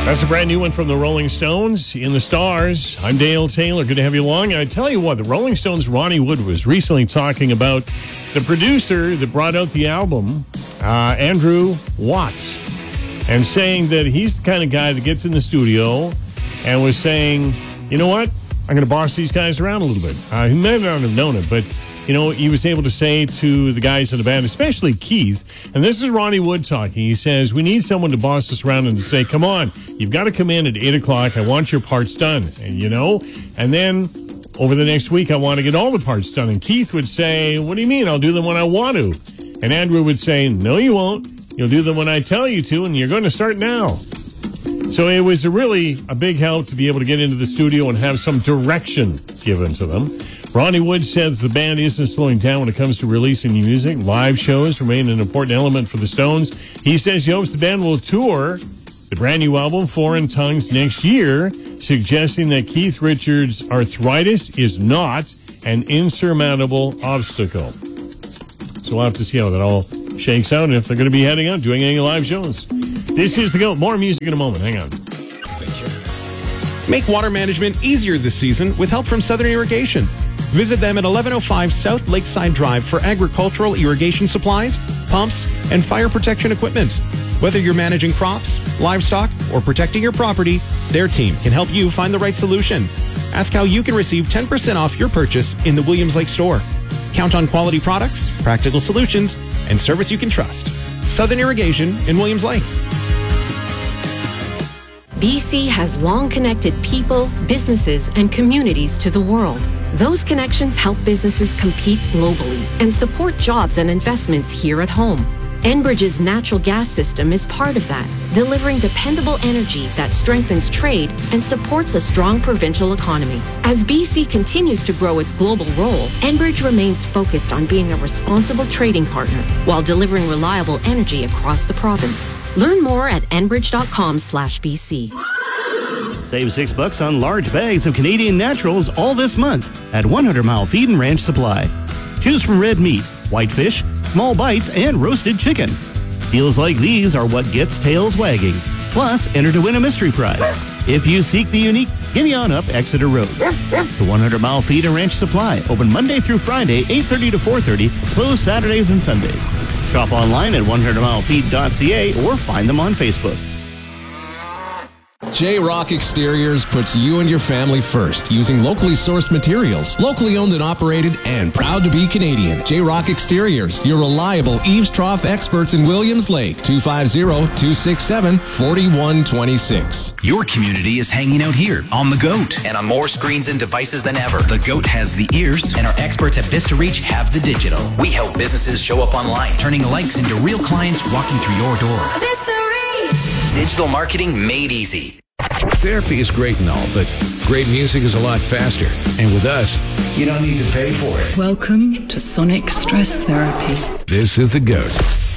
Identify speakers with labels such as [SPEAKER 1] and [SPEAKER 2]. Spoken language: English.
[SPEAKER 1] That's a brand new one from the Rolling Stones, In the Stars. I'm Dale Taylor. Good to have you along. I tell you what, the Rolling Stones' Ronnie Wood was recently talking about the producer that brought out the album, Andrew Watts, and saying that he's the kind of guy that gets in the studio and was saying, you know what, I'm going to boss these guys around a little bit. He may not have known it, but you know, he was able to say to the guys in the band, especially Keith, and this is Ronnie Wood talking. He says, we need someone to boss us around and to say, come on, you've got to come in at 8 o'clock. I want your parts done. And, you know, and then over the next week, I want to get all the parts done. And Keith would say, what do you mean? I'll do them when I want to. And Andrew would say, no, you won't. You'll do them when I tell you to, and you're going to start now. So it was really a big help to be able to get into the studio and have some direction given to them. Ronnie Wood says the band isn't slowing down when it comes to releasing new music. Live shows remain an important element for the Stones. He says he hopes the band will tour the brand new album, Foreign Tongues, next year, suggesting that Keith Richards' arthritis is not an insurmountable obstacle. So we'll have to see how that all shakes out and if they're going to be heading out, doing any live shows. This is The GOAT. More music in a moment. Hang on.
[SPEAKER 2] Make water management easier this season with help from Southern Irrigation. Visit them at 1105 South Lakeside Drive for agricultural irrigation supplies, pumps, and fire protection equipment. Whether you're managing crops, livestock, or protecting your property, their team can help you find the right solution. Ask how you can receive 10% off your purchase in the Williams Lake store. Count on quality products, practical solutions, and service you can trust. Southern Irrigation in Williams Lake.
[SPEAKER 3] BC has long connected people, businesses, and communities to the world. Those connections help businesses compete globally and support jobs and investments here at home. Enbridge's natural gas system is part of that, delivering dependable energy that strengthens trade and supports a strong provincial economy. As BC continues to grow its global role, Enbridge remains focused on being a responsible trading partner while delivering reliable energy across the province. Learn more at enbridge.com/BC.
[SPEAKER 4] Save $6 on large bags of Canadian naturals all this month at 100 Mile Feed and Ranch Supply. Choose from red meat, whitefish, small bites, and roasted chicken. Deals like these are what gets tails wagging. Plus, enter to win a mystery prize. If you seek the unique, giddy on up Exeter Road. The 100 Mile Feed and Ranch Supply, open Monday through Friday, 8:30 to 4:30, closed Saturdays and Sundays. Shop online at 100milefeed.ca or find them on Facebook.
[SPEAKER 5] J-Rock Exteriors puts you and your family first using locally sourced materials, locally owned and operated, and proud to be Canadian. J-Rock Exteriors, your reliable eaves trough experts in Williams Lake, 250-267-4126.
[SPEAKER 6] Your community is hanging out here on The GOAT and on more screens and devices than ever. The GOAT has the ears, and our experts at Vista Reach have the digital. We help businesses show up online, turning likes into real clients walking through your door. Vista Reach! Digital marketing made easy.
[SPEAKER 7] Therapy is great and all, but great music is a lot faster. And with us,
[SPEAKER 8] you don't need to pay for it.
[SPEAKER 9] Welcome to Sonic Stress Therapy.
[SPEAKER 7] This is The GOAT.